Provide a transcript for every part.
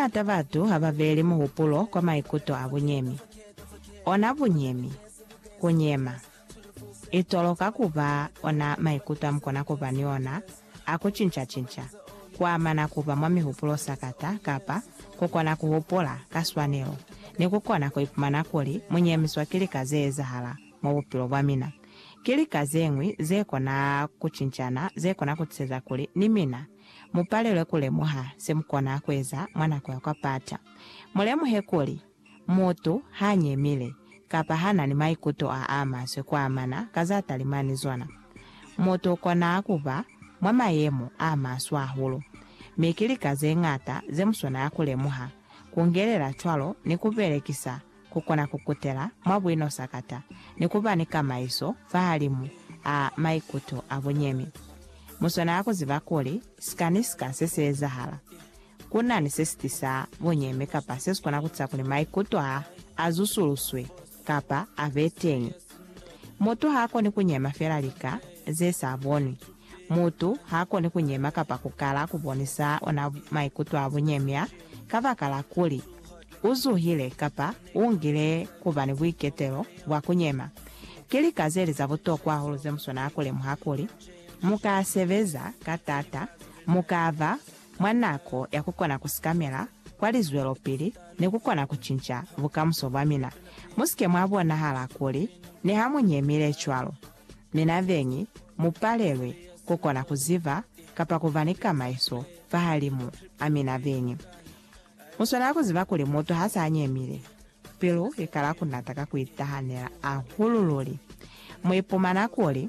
ng'ata vatu havaveli muhupulo kwa maikuto avunyemi. Ona vunyemi, kunyema. Itoloka kuva ona maikuto amkona kuva niona, ako chincha. Kwa mana kuva mwami hupulo sakata, kapa, kukona kuhupola, kaswanelo. Ni kukona kuipumana kuli, munyemi swakili kaze zahala, mwupilo wamina. Kili kazengwi, zeko na kuchinchana, zeko na kutseza kuli, ni mina. Mupalelwe kule muha, semkona kweza, mwana kwa pata. Mulemu hekuli, mutu hanye mile, kapa hana ni maikuto aama se kwa amana, kazata limani zona. Mutu kona akuva, mwama yemu ama swahulu. Mikili kaze ng'ata, zemsona kule muha, kungelela chwalo, ni kupelekisa, kukona kukutela, mwabuino sakata, ni kubanika maiso, fahalimu, maikuto avunyemi. Musona yako zivakuli, skaniska sese zahala. Kuna nisestisa vunyemi kapa sesu kona kutsakuli maikuto azusuluswe kapa avetengi. Mutu hako ni kunyema felalika, zesa avoni. Mutu hako ni kunyema kapa kukala kubonisa ona maikuto avunyemia, kava kala kuli. Uzuhile kapa ungile kubani wiketelo wakunyema. Kili kazeli za vuto kwa hulu zemsona akule muhakuli. Muka seveza katata, mukava mwanako ya kukona kusikamela kwa lizuelo pili ni kukona kuchincha vukamuso vamina. Musike mwabona hala kuli ni hamu nyemile chwalo. Mina vengi mupalelwe kukona kuziva kapa kuvanika maiso fahalimu amina vengi. Musona kuziva kuli mutu hasa anyemile. Pilu ikala kunataka kuitahanela ahulululi. Muipumana kuli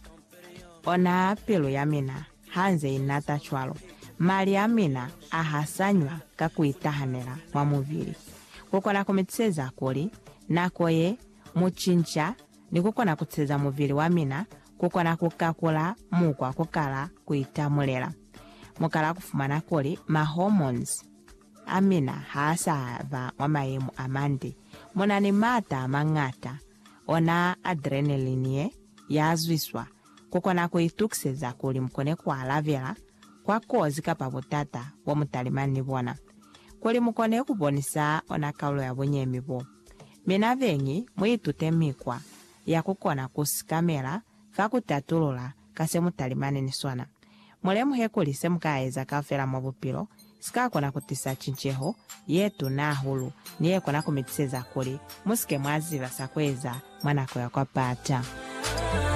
ona pilu ya mina hanze inata chwalo. Mali ya mina ahasanywa kakuitahanela mwamuvili. Kukona kumitseza kuli nakoye muchincha ni kukona kutseza muvili wa mina kukona kukakula mukwa kukala kuitamulela. Mukala kufumana kuli ma hormones. Amina hasa va wamayemu amandi. Muna ni mata mang'ata ona adrenaline ya azwiswa. Kukona kuitukseza kuli mkone kwa alavela kwa kozi kapa butata wa mutalimani bona. Kuli mkone kubonisa ona kaulo ya bunyemi bo. Mina vengi muitutemikwa ya kukona kusikamela fakutatulula kase mutalimani niswana. Mulemu hekuli semukaeza kafela mwabupilo sika kona kutisa chincheho yetu na hulu niye kona kumitseza kuli musike mwaziva sakweza mwana kwa pata.